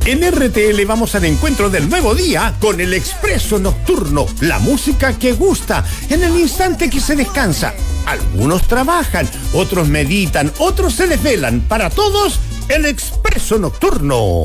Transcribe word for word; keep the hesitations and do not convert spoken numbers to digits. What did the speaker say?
En R T L vamos al encuentro del nuevo día con el Expreso Nocturno, la música que gusta, en el instante que se descansa. Algunos trabajan, otros meditan, otros se desvelan. Para todos, el Expreso Nocturno.